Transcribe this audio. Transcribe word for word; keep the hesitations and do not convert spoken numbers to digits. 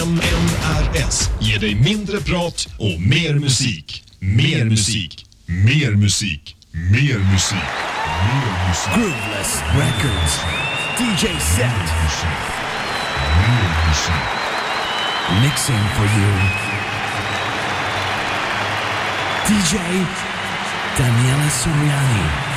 M M R S ger dig mindre prat och mer musik. Mer musik. Mer musik. Mer musik. Mer musik. Grooveless Records. D J set. Mer musik. Mixing for you. D J Daniela Soriani.